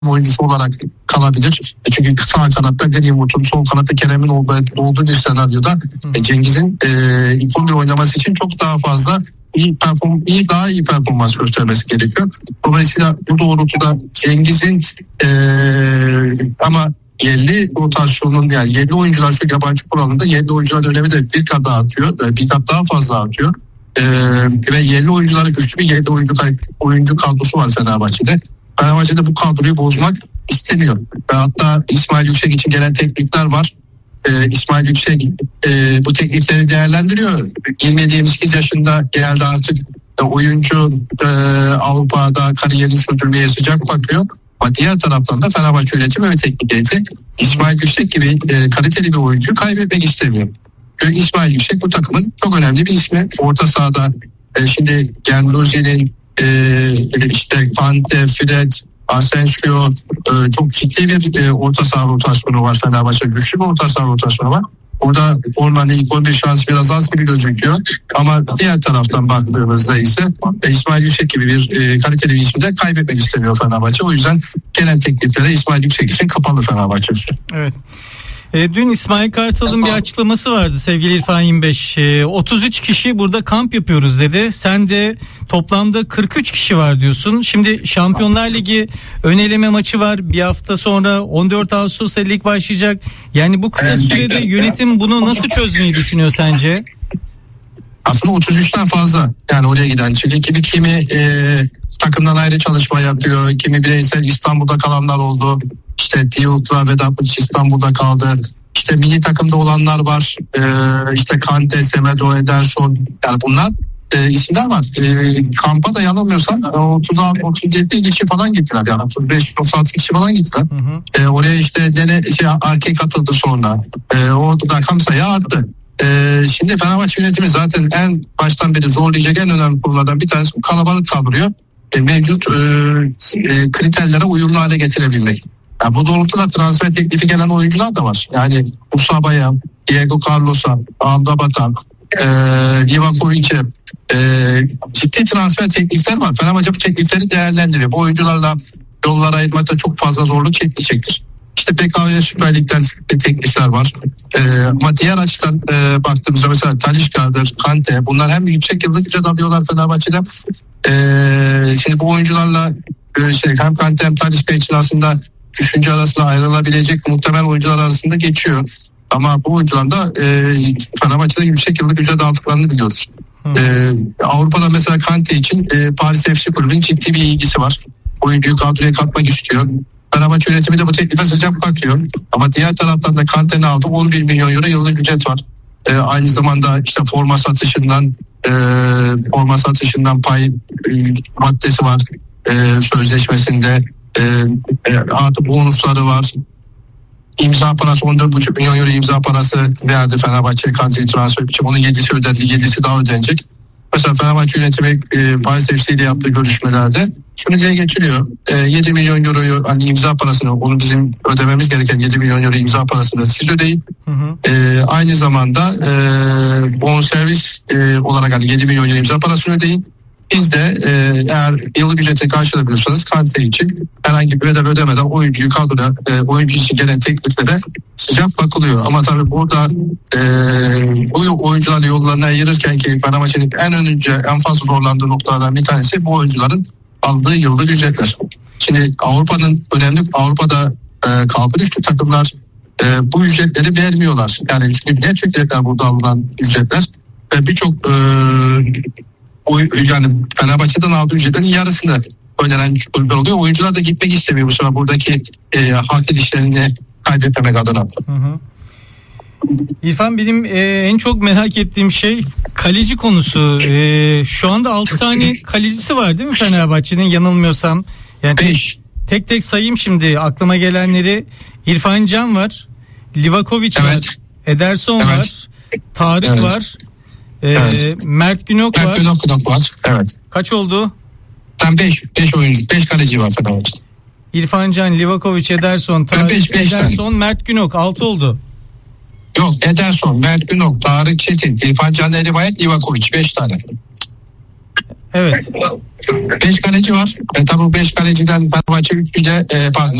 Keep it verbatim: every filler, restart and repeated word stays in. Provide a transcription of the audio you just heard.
oyuncusu olarak kalabilir. Çünkü sağ kanatta Greenwood'un, sol kanatta Kerem'in olduğu, olduğu bir senaryoda hmm. Cengiz'in e, ilk on bir oynaması için çok daha fazla iyi perform, iyi daha iyi performans göstermesi gerekiyor. Dolayısıyla bu doğrultuda Cengiz'in e, ama yerli rotasyonun, yani yerli oyuncular şu yabancı kuralında yerli oyuncuların önemi de bir kat daha artıyor. Bir kat daha fazla artıyor. Ee, ve yerli oyunculara güçlü bir yerli oyuncu, oyuncu kadrosu var Fenerbahçe'de. Fenerbahçe'de bu kadroyu bozmak istemiyor. Ve hatta İsmail Yüksek için gelen teklifler var. Ee, İsmail Yüksek e, bu teklifleri değerlendiriyor. yirmi yedi yirmi sekiz yaşında geldi artık e, oyuncu e, Avrupa'da kariyerini sürdürmeye sıcak bakıyor. Ama diğer taraftan da Fenerbahçe yönetimi ve teknik heyeti İsmail Yüksek gibi e, kaliteli bir oyuncu kaybetmek istemiyor. Çünkü İsmail Yüksek bu takımın çok önemli bir ismi. Orta sahada e, şimdi Gendouzi'nin e, işte Kante, Fred, Asensio e, çok ciddi bir e, orta saha rotasyonu var Fenerbahçe. Güçlü bir orta saha rotasyonu var. Burada formanın ilk on bir şansı biraz az gibi gözüküyor. Ama diğer taraftan baktığımızda ise İsmail Yüksek gibi bir e, kaliteli bir ismi de kaybetmek istemiyor Fenerbahçe. O yüzden gelen tekliflere İsmail Yüksek için kapalı Fenerbahçe. Evet. E, dün İsmail Kartal'ın bir açıklaması vardı sevgili İrfan yirmi beş. E, otuz üç kişi burada kamp yapıyoruz dedi. Sen de toplamda kırk üç kişi var diyorsun. Şimdi Şampiyonlar Ligi ön eleme maçı var. Bir hafta sonra on dört Ağustos'ta lig başlayacak. Yani bu kısa sürede yönetim bunu nasıl çözmeyi düşünüyor sence? Aslında otuz üçten fazla yani oraya giden. Çünkü kimi, kimi e, takımdan ayrı çalışma yapıyor. Kimi bireysel İstanbul'da kalanlar oldu. İşte Diyot'la Vedat Muriç İstanbul'da kaldı. İşte milli takımda olanlar var. Ee, işte Kante, Semedo, Ederson. Yani bunlar e, isimler var. E, kampa da yanılmıyorsam otuz altı otuz yedi kişi falan gittiler. Yani otuz beş otuz altı kişi falan gittiler. Hı hı. E, oraya işte dene, şey, erkek katıldı sonra. E, o rakam sayı arttı. E, şimdi Fenerbahçe yönetimi zaten en baştan beri zorlayacak en önemli konulardan bir tanesi kalabalık kadroyu e, mevcut e, e, kriterlere uyumlu hale getirebilmek. Yani bu doğrultuda transfer teklifi gelen oyuncular da var. Yani Musaba'ya, Diego Carlos'a, Amrabat'a, e, Livakovic'e e, ciddi transfer teklifler var. Fenerbahçe bu teklifleri değerlendiriyor. Bu oyuncularla yollar ayırmakta çok fazla zorluk çekecektir. İşte P K V'ye Süper Lig'den teklifler var. E, ama diğer açıdan e, baktığımızda mesela Talisca'dır, Kante bunlar hem yüksek yıllık ücret alıyorlar Fenerbahçe'de. E, şimdi bu oyuncularla e, şey, hem Kante hem Talisca için aslında düşünce arasında ayrılabilecek muhtemel oyuncular arasında geçiyor. Ama bu oyuncular da e, Fenerbahçe'de yüksek yıllık ücret aldıklarını biliyoruz. Hmm. E, Avrupa'da mesela Kante için e, Paris F C kulübünün ciddi bir ilgisi var. Oyuncuyu kadroya katmak istiyor. Fenerbahçe yönetimi de bu teklife sıcak bakıyor. Ama diğer taraftan da Kante'nin aldığı on bir milyon euro yıllık ücret var. E, aynı zamanda işte forma satışından e, forma satışından pay e, maddesi var e, sözleşmesinde. E, e, artı bonusları var. İmza parası on dört buçuk milyon euro imza parası verdi Fenerbahçe Kante'yi transfer için. Onun yedisi ödendi, yedisi daha ödenecek. Mesela Fenerbahçe yönetimi e, Paris F C ile yaptığı görüşmelerde şunu dile getiriyor. E, yedi milyon euroyu hani imza parasını, onu bizim ödememiz gereken yedi milyon euro imza parasını siz ödeyin. Hı hı. E, aynı zamanda e, bonservis e, olarak hani yedi milyon euro imza parasını ödeyin. Biz de e, eğer yıllık ücreti karşılayabiliyorsanız Kante için herhangi bir bedel ödemeden oyuncuyu kadroda e, oyuncu için gelen tekliflere sıcak bakılıyor. Ama tabii burada e, bu oyuncuları yollarına ayırırken ki Fenerbahçe'nin en önce en fazla zorlandığı noktalardan bir tanesi bu oyuncuların aldığı yıllık ücretler. Şimdi Avrupa'nın önemli Avrupa'da e, kalbur üstü takımlar e, bu ücretleri vermiyorlar. Yani çünkü net ücretler burada alınan ücretler ve birçok e, O, yani Fenerbahçe'den aldığı ücretlerin yarısını ödenen kulüpler oluyor. Oyuncular da gitmek istemiyor bu sefer buradaki e, hak edişlerini kaybetmemek adına. Hı hı. İrfan benim e, en çok merak ettiğim şey kaleci konusu. E, şu anda altı tane kalecisi var değil mi Fenerbahçe'nin yanılmıyorsam? Yani tek, tek tek sayayım şimdi aklıma gelenleri. İrfan Can var, Livakovic evet. var, Ederson evet. var, Tarık evet. var. Ee, evet. Mert Günok var. Mert Günok, Günok var. Evet. Kaç oldu? Tam beş beş oyuncu, beş kaleci var Fenerbahçe. İrfan Can, Livakovic, Ederson, Tarık, beş, beş Ederson, tane. Mert Günok altı oldu. Yok, Ederson, Mert Günok, Tarık Çetin, İrfan Can, Erivayet, Livakovic beş tane. Evet. beş kaleci var. E, tabii beş kaleciden Fenerbahçe üçüyle e, pardon